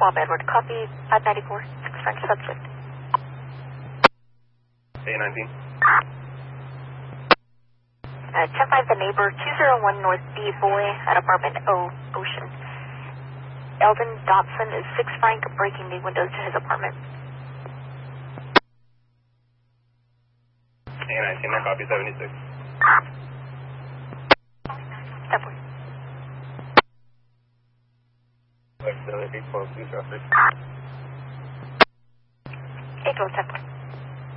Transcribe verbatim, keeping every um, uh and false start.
twelve Edward, copy, five ninety-four, six French subject. A nineteen. Uh, ten five the neighbor, two oh one North B Boy at apartment O, Ocean. Eldon Dotson is six Frank breaking the windows to his apartment. A nineteen, I copy seventy-six. Definitely. Auxiliary eight twelve, two traffic. eight twelve, definitely.